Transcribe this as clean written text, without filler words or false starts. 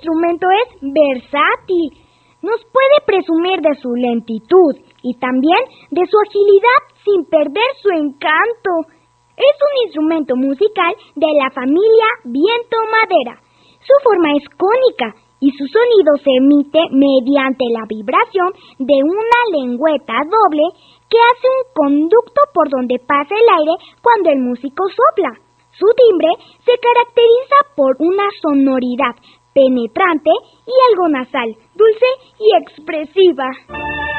instrumento es versátil. Nos puede presumir de su lentitud y también de su agilidad sin perder su encanto. Es un instrumento musical de la familia viento-madera. Su forma es cónica y su sonido se emite mediante la vibración de una lengüeta doble que hace un conducto por donde pasa el aire cuando el músico sopla. Su timbre se caracteriza por una sonoridad penetrante y algo nasal, dulce y expresiva.